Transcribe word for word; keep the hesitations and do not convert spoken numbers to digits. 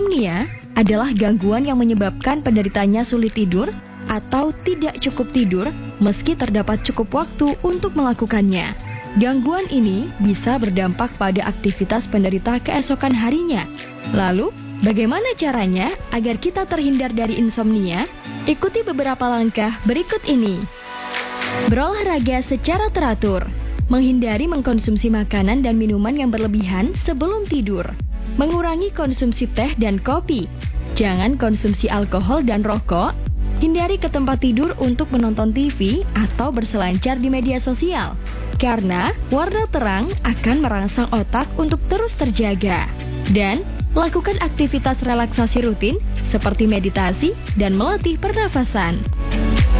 Insomnia adalah gangguan yang menyebabkan penderitanya sulit tidur atau tidak cukup tidur meski terdapat cukup waktu untuk melakukannya. Gangguan ini bisa berdampak pada aktivitas penderita keesokan harinya. Lalu, bagaimana caranya agar kita terhindar dari insomnia? Ikuti beberapa langkah berikut ini. Berolahraga secara teratur. Menghindari mengkonsumsi makanan dan minuman yang berlebihan sebelum tidur. Mengurangi konsumsi teh dan kopi. Jangan konsumsi alkohol dan rokok. Hindari ke tempat tidur untuk menonton T V atau berselancar di media sosial. Karena warna terang akan merangsang otak untuk terus terjaga. Dan lakukan aktivitas relaksasi rutin seperti meditasi dan melatih pernafasan.